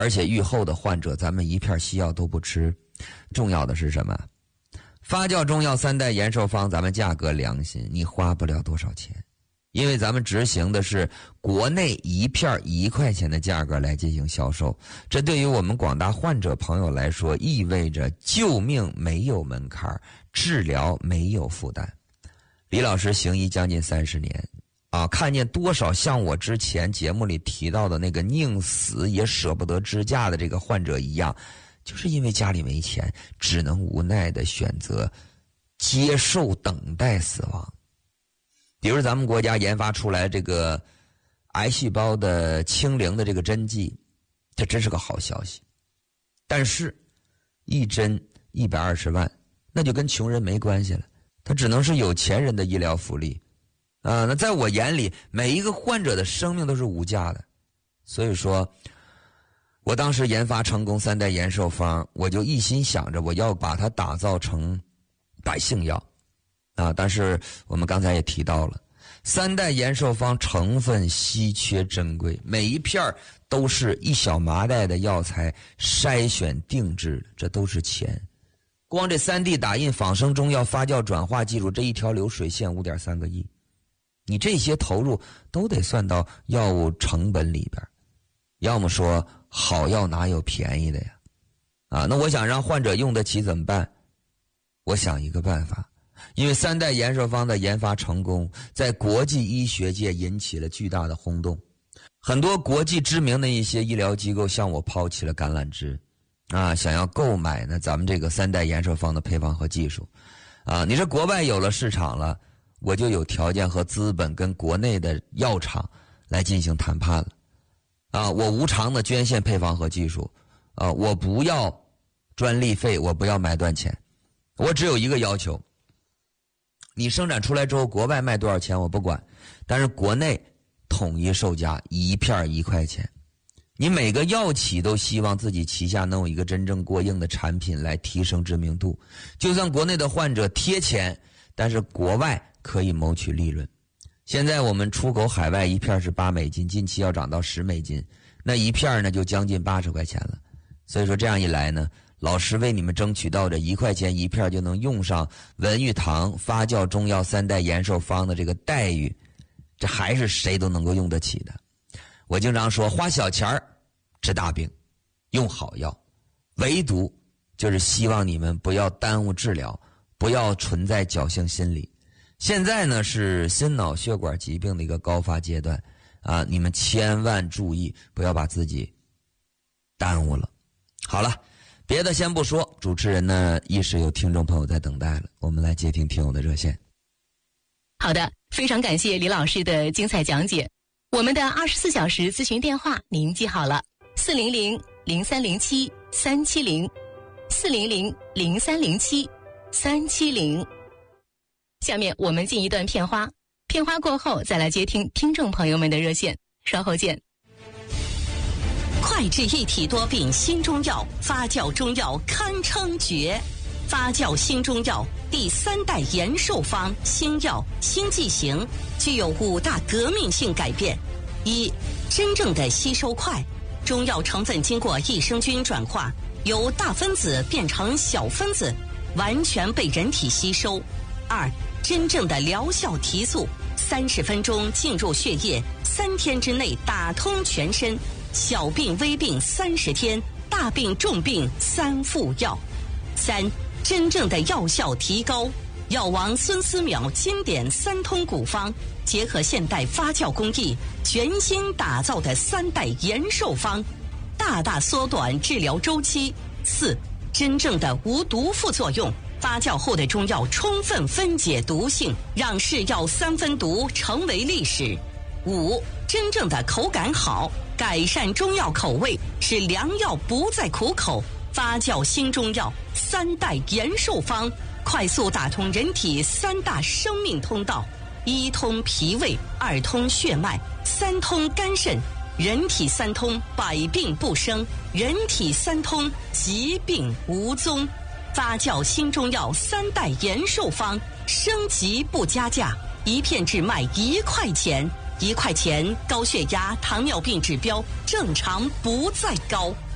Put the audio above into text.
而且愈后的患者咱们一片西药都不吃。重要的是什么？发酵中药3代延寿方咱们价格良心，你花不了多少钱，因为咱们执行的是国内一片1块钱的价格来进行销售。这对于我们广大患者朋友来说，意味着救命没有门槛，治疗没有负担。李老师行医将近30年看见多少像我之前节目里提到的那个宁死也舍不得支架的这个患者一样，就是因为家里没钱，只能无奈的选择接受等待死亡。比如咱们国家研发出来这个癌细胞的清零的这个针剂，这真是个好消息。但是一针120万，那就跟穷人没关系了，它只能是有钱人的医疗福利那在我眼里，每一个患者的生命都是无价的。所以说我当时研发成功3代延寿方，我就一心想着我要把它打造成百姓药但是我们刚才也提到了，3代延寿方成分稀缺珍贵，每一片都是一小麻袋的药材筛选定制的，这都是钱。光这3D 打印仿生中药发酵转化技术这一条流水线5.3个亿，你这些投入都得算到药物成本里边。要么说好药哪有便宜的呀那我想让患者用得起怎么办？我想一个办法，因为3代延寿方的研发成功，在国际医学界引起了巨大的轰动，很多国际知名的一些医疗机构向我抛起了橄榄枝想要购买呢咱们这个3代延寿方的配方和技术你说国外有了市场了，我就有条件和资本跟国内的药厂来进行谈判了我无偿的捐献配方和技术我不要专利费，我不要买断钱，我只有一个要求，你生产出来之后国外卖多少钱我不管，但是国内统一售价一片1块钱。你每个药企都希望自己旗下能有一个真正过硬的产品来提升知名度，就算国内的患者贴钱，但是国外可以谋取利润。现在我们出口海外一片是8美金，近期要涨到10美金，那一片呢就将近80块钱了。所以说这样一来呢，老师为你们争取到这1块钱一片就能用上文玉堂发酵中药3代延寿方的这个待遇，这还是谁都能够用得起的。我经常说花小钱治大病，用好药，唯独就是希望你们不要耽误治疗，不要存在侥幸心理。现在呢是心脑血管疾病的一个高发阶段你们千万注意，不要把自己耽误了。好了，别的先不说，主持人呢亦是有听众朋友在等待了，我们来接听听友的热线。 好的，非常感谢李老师的精彩讲解。我们的24小时咨询电话您记好了，400-0307-370 400-0307-370。下面我们进一段片花，片花过后再来接听听众朋友们的热线，稍后见。 快治一体多病新中药，发酵中药堪称绝。发酵新中药第3代延寿方新药新剂型具有5大革命性改变。1. 真正的吸收快，中药成分经过益生菌转化，由大分子变成小分子，完全被人体吸收。2. 真正的疗效提速，30分钟进入血液，3天之内打通全身，小病微病30天，大病重病3副药。3. 真正的药效提高，药王孙思邈经典3通古方，结合现代发酵工艺，全新打造的3代延寿方，大大缩短治疗周期。4. 真正的无毒副作用，发酵后的中药充分分解毒性，让是药3分毒成为历史。5. 真正的口感好，改善中药口味，使良药不再苦口。发酵新中药3代延寿方，快速打通人体3大生命通道：1通脾胃，2通血脉，3通肝肾。人体3通，百病不生；人体3通，疾病无踪。发酵新中药3代延寿方，升级不加价，一片只卖1块钱。1块钱，高血压、糖尿病指标正常不再高。